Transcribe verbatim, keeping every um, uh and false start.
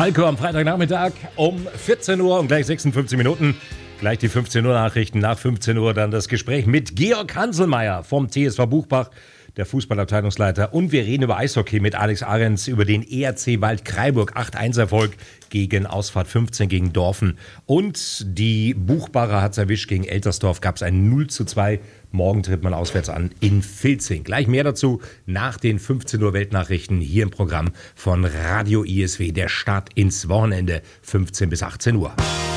Falco am Freitagnachmittag um vierzehn Uhr und gleich sechsundfünfzig Minuten. Gleich die fünfzehn Uhr Nachrichten, nach fünfzehn Uhr dann das Gespräch mit Georg Hanselmeier vom T S V Buchbach, der Fußballabteilungsleiter. Und wir reden über Eishockey mit Alex Ahrens, über den E R C Waldkraiburg. acht eins Erfolg gegen Ausfahrt fünfzehn gegen Dorfen. Und die Buchbacher hat's erwischt. Gegen Eltersdorf gab es ein null zu zwei. Morgen tritt man auswärts an in Vilzing. Gleich mehr dazu nach den fünfzehn Uhr Weltnachrichten hier im Programm von Radio I S W. Der Start ins Wochenende, fünfzehn bis achtzehn Uhr.